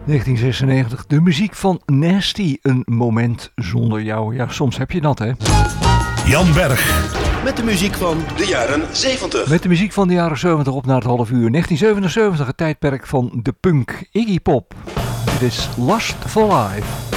1996, de muziek van Nasty. Een moment zonder jou. Ja, soms heb je dat, hè. Jan Berg. Met de muziek van de jaren 70. Met de muziek van de jaren 70 op naar het half uur. 1977, het tijdperk van de punk. Iggy Pop. Dit is Lust for Life.